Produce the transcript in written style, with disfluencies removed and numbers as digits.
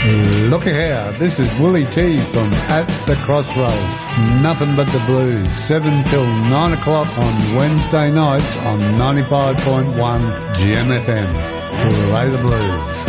Looky here, this is Willie T from At the Crossroads. Nothing but the blues, 7 till 9 o'clock on Wednesday nights on 95.1 GMFM. Play the blues.